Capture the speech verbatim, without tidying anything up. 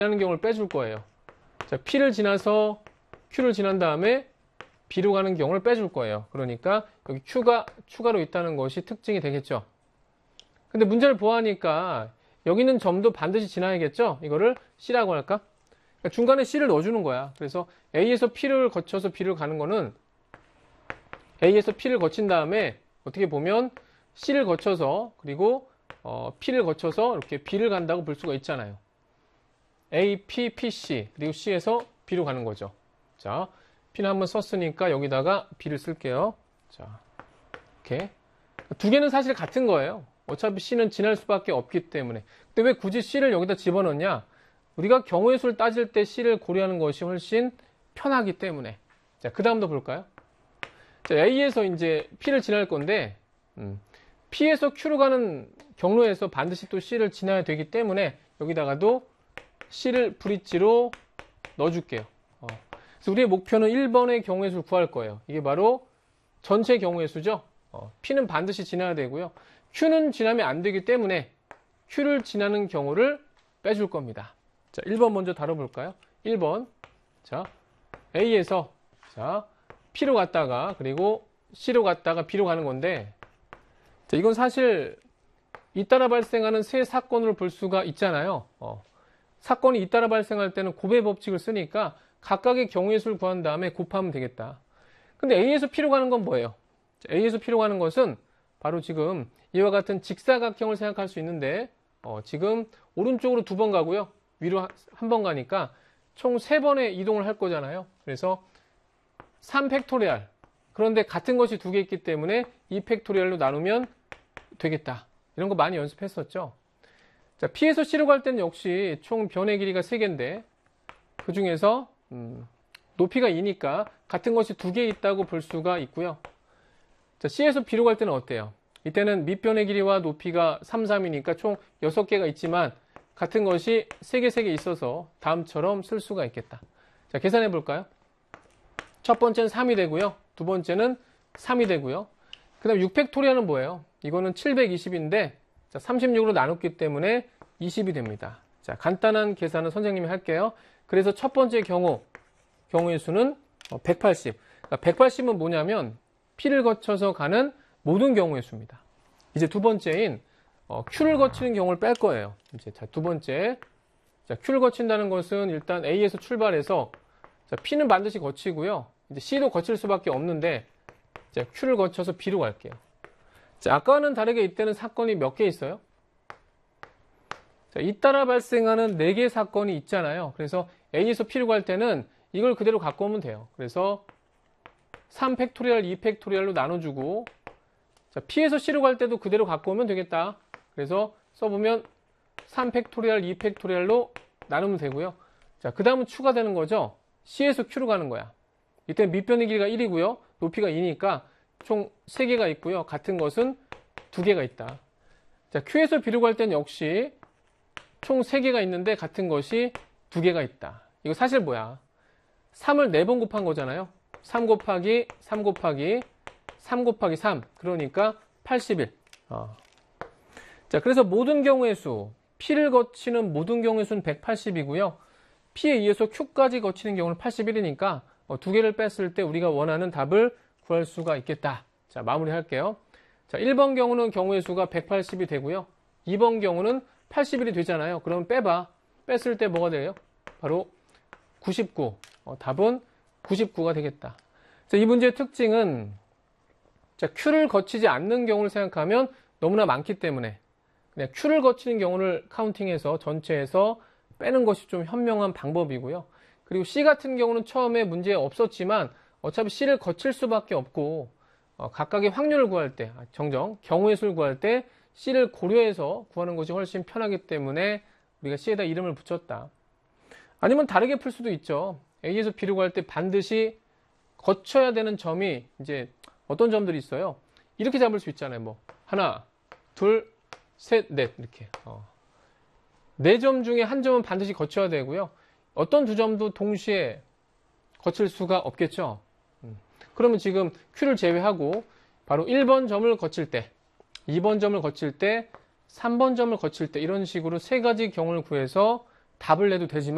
지나는 경우를 빼줄 거예요. 자, P를 지나서 Q를 지난 다음에 B로 가는 경우를 빼줄 거예요. 그러니까 여기 Q가 추가로 있다는 것이 특징이 되겠죠. 근데 문제를 보아하니까 여기 있는 점도 반드시 지나야겠죠? 이거를 C라고 할까? 그러니까 중간에 C를 넣어주는 거야. 그래서 A에서 P를 거쳐서 B를 가는 거는 A에서 P를 거친 다음에 어떻게 보면 C를 거쳐서 그리고 어, P를 거쳐서 이렇게 B를 간다고 볼 수가 있잖아요. A, P, P, C 그리고 C에서 B로 가는 거죠. 자, P는 한번 썼으니까 여기다가 B를 쓸게요. 자, 이렇게 두 개는 사실 같은 거예요. 어차피 C는 지날 수밖에 없기 때문에. 근데 왜 굳이 C를 여기다 집어넣냐? 우리가 경우의 수를 따질 때 C를 고려하는 것이 훨씬 편하기 때문에. 자, 그 다음도 볼까요? 자, A에서 이제 P를 지날 건데, 음, P에서 Q로 가는 경로에서 반드시 또 C를 지나야 되기 때문에 여기다가도 C를 브릿지로 넣어줄게요. 어. 그래서 우리의 목표는 일 번의 경우의 수를 구할 거예요. 이게 바로 전체 경우의 수죠. 어, P는 반드시 지나야 되고요. Q는 지나면 안 되기 때문에 Q를 지나는 경우를 빼줄 겁니다. 자, 일 번 먼저 다뤄볼까요? 일 번. 자, A에서 자, P로 갔다가 그리고 C로 갔다가 B로 가는 건데, 자, 이건 사실 잇따라 발생하는 세 사건으로 볼 수가 있잖아요. 어, 사건이 잇따라 발생할 때는 곱의 법칙을 쓰니까 각각의 경우의 수를 구한 다음에 곱하면 되겠다. 근데 A에서 P로 가는 건 뭐예요? 자, A에서 P로 가는 것은 바로 지금 이와 같은 직사각형을 생각할 수 있는데, 어, 지금 오른쪽으로 두 번 가고요. 위로 한 번 가니까 총 세 번의 이동을 할 거잖아요. 그래서 삼 팩토리얼. 그런데 같은 것이 두 개 있기 때문에 이 팩토리얼로 나누면 되겠다. 이런 거 많이 연습했었죠. 자, P에서 C로 갈 때는 역시 총 변의 길이가 세 개인데 그 중에서 음, 높이가 이니까 같은 것이 두 개 있다고 볼 수가 있고요. 자, C에서 B로 갈 때는 어때요? 이때는 밑변의 길이와 높이가 삼, 삼이니까 총 여섯 개가 있지만 같은 것이 세 개, 세 개 있어서 다음처럼 쓸 수가 있겠다. 자, 계산해 볼까요? 첫 번째는 삼이 되고요. 두 번째는 삼이 되고요. 그 다음 육 팩토리얼은 뭐예요? 이거는 칠백이십인데 자, 삼십육으로 나눴기 때문에 이십이 됩니다. 자, 간단한 계산은 선생님이 할게요. 그래서 첫 번째 경우, 경우의 수는 백팔십. 그러니까 백팔십은 뭐냐면 P를 거쳐서 가는 모든 경우의 수입니다. 이제 두 번째인 어, Q를 거치는 경우를 뺄 거예요. 이제 자, 두 번째. 자, Q를 거친다는 것은 일단 A에서 출발해서 자, P는 반드시 거치고요. 이제 C도 거칠 수밖에 없는데 자, Q를 거쳐서 B로 갈게요. 자, 아까와는 다르게 이때는 사건이 몇 개 있어요? 자, 잇따라 발생하는 네 개의 사건이 있잖아요. 그래서 A에서 P로 갈 때는 이걸 그대로 갖고 오면 돼요. 그래서 삼 팩토리얼, 이 팩토리얼로 나눠주고 자, P에서 C로 갈 때도 그대로 갖고 오면 되겠다. 그래서 써보면 삼 팩토리얼, 이 팩토리얼로 나누면 되고요. 자, 그 다음은 추가되는 거죠. C에서 Q로 가는 거야. 이때 밑변의 길이가 일이고요. 높이가 이니까 총 세 개가 있고요. 같은 것은 두 개가 있다. 자, Q에서 B로 갈 때는 역시 총 세 개가 있는데 같은 것이 두 개가 있다. 이거 사실 뭐야? 삼을 네 번 곱한 거잖아요. 삼 곱하기 삼 곱하기 삼 곱하기 삼. 그러니까 팔십일. 어. 자, 그래서 모든 경우의 수, P를 거치는 모든 경우의 수는 백팔십이고요. P에 의해서 Q까지 거치는 경우는 팔십일이니까 어, 두 개를 뺐을 때 우리가 원하는 답을 구할 수가 있겠다. 자, 마무리 할게요. 자, 일 번 경우는 경우의 수가 백팔십이 되고요. 이 번 경우는 팔십일이 되잖아요. 그러면 빼봐. 뺐을 때 뭐가 돼요? 바로 구십구. 어, 답은 구십구가 되겠다. 자, 이 문제의 특징은 자, Q를 거치지 않는 경우를 생각하면 너무나 많기 때문에 그냥 Q를 거치는 경우를 카운팅해서 전체에서 빼는 것이 좀 현명한 방법이고요. 그리고 C 같은 경우는 처음에 문제에 없었지만 어차피 C를 거칠 수밖에 없고 어, 각각의 확률을 구할 때, 정정, 경우의 수를 구할 때 C를 고려해서 구하는 것이 훨씬 편하기 때문에 우리가 C에다 이름을 붙였다. 아니면 다르게 풀 수도 있죠. A에서 B로 갈 때 반드시 거쳐야 되는 점이 이제 어떤 점들이 있어요. 이렇게 잡을 수 있잖아요. 뭐 하나, 둘, 셋, 넷 이렇게 어. 네 점 중에 한 점은 반드시 거쳐야 되고요. 어떤 두 점도 동시에 거칠 수가 없겠죠. 음. 그러면 지금 Q를 제외하고 바로 일 번 점을 거칠 때, 이 번 점을 거칠 때, 삼 번 점을 거칠 때 이런 식으로 세 가지 경우를 구해서 답을 내도 되지만